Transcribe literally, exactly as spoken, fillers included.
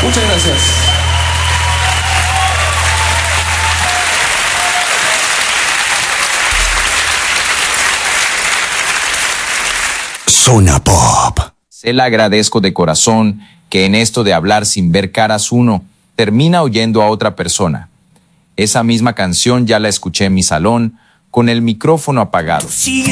Muchas gracias. Zona Pop. Se la agradezco de corazón que en esto de hablar sin ver caras uno termina oyendo a otra persona. Esa misma canción ya la escuché en mi salón con el micrófono apagado.